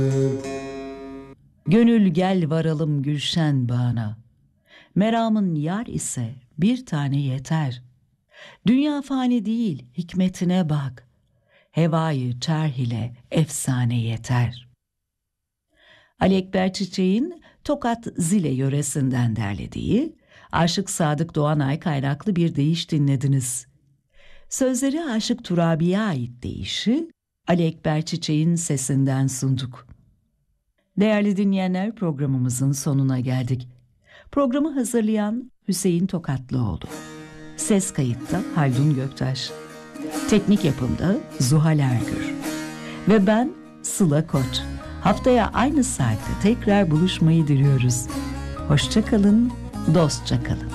Gönül gel varalım Gülşen bağına, meramın yar ise bir tane yeter. Dünya fani değil, hikmetine bak, hevayı çerh ile efsane yeter. Ali Ekber Çiçek'in Tokat Zile yöresinden derlediği Aşık Sadık Doğanay kaynaklı bir deyiş dinlediniz. Sözleri Aşık Turabi'ye ait deyişi Ali Ekber Çiçek'in sesinden sunduk. Değerli dinleyenler, programımızın sonuna geldik. Programı hazırlayan Hüseyin Tokatlıoğlu. Ses kayıtta Haldun Göktaş. Teknik yapımda Zuhal Ergür. Ve ben Sıla Koç. Haftaya aynı saatte tekrar buluşmayı diliyoruz. Hoşça kalın, dostça kalın.